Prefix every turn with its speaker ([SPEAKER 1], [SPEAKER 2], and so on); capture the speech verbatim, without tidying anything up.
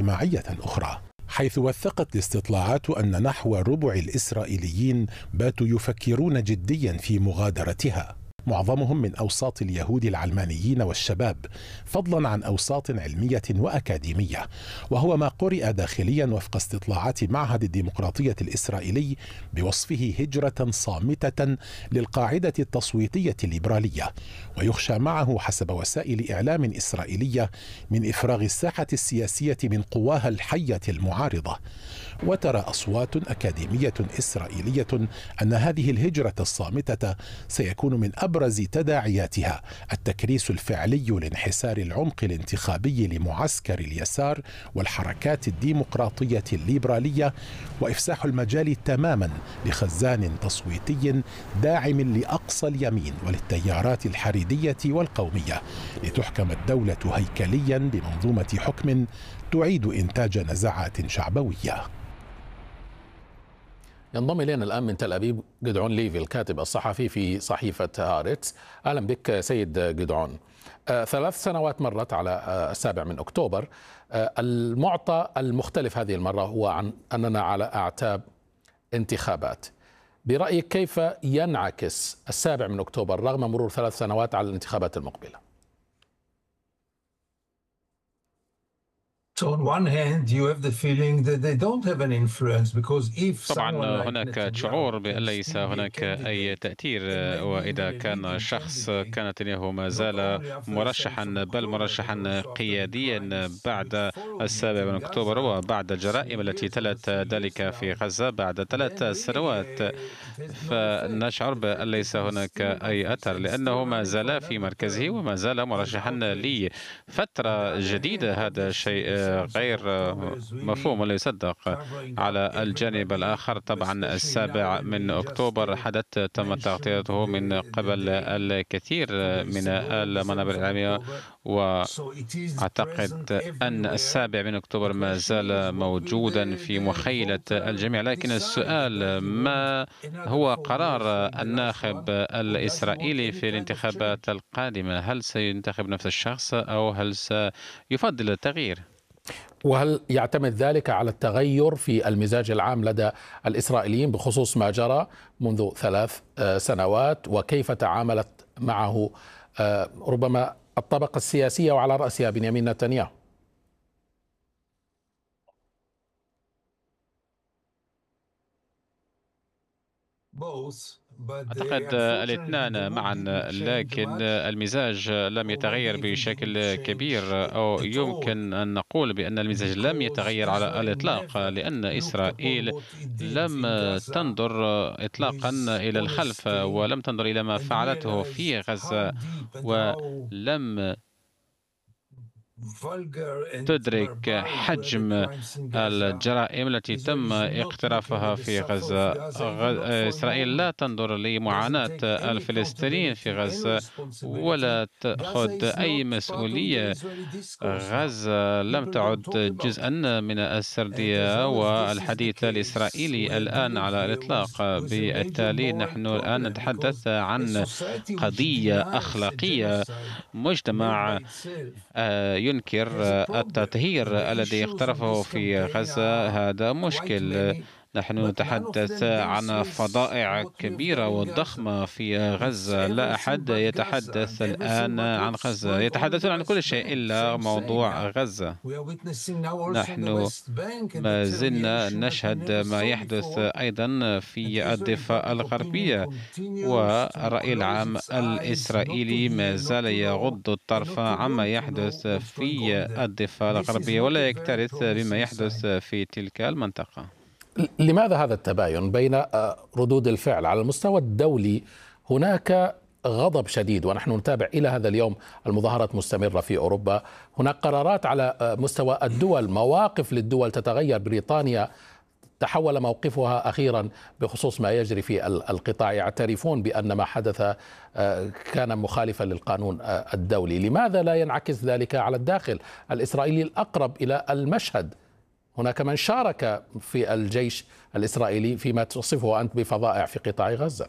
[SPEAKER 1] جماعية أخرى، حيث وثقت الاستطلاعات أن نحو ربع الإسرائيليين باتوا يفكرون جديا في مغادرتها، معظمهم من أوساط اليهود العلمانيين والشباب، فضلا عن أوساط علمية وأكاديمية، وهو ما قرئ داخليا وفق استطلاعات معهد الديمقراطية الإسرائيلي بوصفه هجرة صامتة للقاعدة التصويتية الليبرالية، ويخشى معه حسب وسائل إعلام إسرائيلية من إفراغ الساحة السياسية من قواها الحية المعارضة. وترى أصوات أكاديمية إسرائيلية أن هذه الهجرة الصامتة سيكون من أبرز تداعياتها التكريس الفعلي لانحسار العمق الانتخابي لمعسكر اليسار والحركات الديمقراطية الليبرالية، وإفساح المجال تماما لخزان تصويتي داعم لأقصى اليمين وللتيارات الحريدية والقومية، لتحكم الدولة هيكليا بمنظومة حكم تعيد إنتاج نزعات شعبوية.
[SPEAKER 2] ينضم إلينا الآن من تل أبيب جدعون ليفي، الكاتب الصحفي في صحيفة هارتس. أهلا بك سيد جدعون. آه ثلاث سنوات مرت على آه السابع من أكتوبر. آه المعطى المختلف هذه المرة هو عن أننا على أعتاب انتخابات. برأيك كيف ينعكس السابع من أكتوبر رغم مرور ثلاث سنوات على الانتخابات المقبلة؟
[SPEAKER 3] طبعا هناك شعور بأن ليس هناك أي تأثير، وإذا كان شخص كان نتنياهو ما زال مرشحا بل مرشحا قياديا بعد السابع من أكتوبر وبعد الجرائم التي تلت ذلك في غزة بعد ثلاث سنوات، فنشعر بأن ليس هناك أي أثر لأنه ما زال في مركزه وما زال مرشحا لفترة جديدة. هذا شيء غير مفهوم ولا يصدق. على الجانب الآخر طبعا السابع من أكتوبر حدث تم تغطيته من قبل الكثير من المنابر الإعلامية، وأعتقد أن السابع من أكتوبر ما زال موجودا في مخيلة الجميع. لكن السؤال ما هو قرار الناخب الإسرائيلي في الانتخابات القادمة؟ هل سينتخب نفس الشخص أو هل سيفضل التغيير؟
[SPEAKER 2] وهل يعتمد ذلك على التغير في المزاج العام لدى الإسرائيليين بخصوص ما جرى منذ ثلاث سنوات وكيف تعاملت معه ربما الطبقة السياسية وعلى رأسها بنيامين نتنياهو؟
[SPEAKER 3] أعتقد الاثنان معا، لكن المزاج لم يتغير بشكل كبير، أو يمكن أن نقول بأن المزاج لم يتغير على الإطلاق، لأن إسرائيل لم تنظر إطلاقا إلى الخلف ولم تنظر إلى ما فعلته في غزة، ولم تدرك حجم الجرائم التي تم اقترافها في غزة. إسرائيل لا تنظر لمعاناة الفلسطينيين في غزة ولا تأخذ أي مسؤولية. غزة لم تعد جزءا من السردية والحديث الإسرائيلي الآن على الإطلاق. بالتالي نحن الآن نتحدث عن قضية أخلاقية. مجتمع ينكر التطهير الذي اقترفه في غزة، هذا مشكل. نحن نتحدث عن فظائع كبيرة وضخمة في غزة. لا أحد يتحدث الآن عن غزة، يتحدثون عن كل شيء إلا موضوع غزة. نحن ما زلنا نشهد ما يحدث أيضا في الضفة الغربية، والرأي العام الإسرائيلي ما زال يغض الطرف عما يحدث في الضفة الغربية ولا يكترث بما يحدث في تلك المنطقة.
[SPEAKER 2] لماذا هذا التباين بين ردود الفعل على المستوى الدولي؟ هناك غضب شديد ونحن نتابع إلى هذا اليوم المظاهرات مستمرة في أوروبا. هناك قرارات على مستوى الدول، مواقف للدول تتغير. بريطانيا تحول موقفها أخيرا بخصوص ما يجري في القطاع، يعترفون بأن ما حدث كان مخالفا للقانون الدولي. لماذا لا ينعكس ذلك على الداخل الإسرائيلي الأقرب إلى المشهد؟ هناك من شارك في الجيش الإسرائيلي فيما تصفه أنت بفظائع في قطاع غزة.